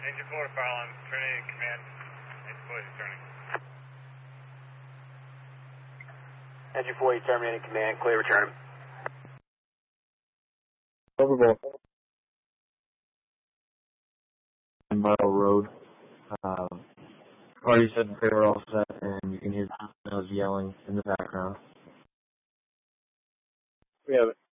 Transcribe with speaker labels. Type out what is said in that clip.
Speaker 1: Engine 4 Farland, Trinity Command. Engine 4 is turning.
Speaker 2: Engine 4 terminating command, clear return.
Speaker 3: Overboard. Mile Road. Party said that they were all set, and you can hear those yelling in the background.
Speaker 2: We have it.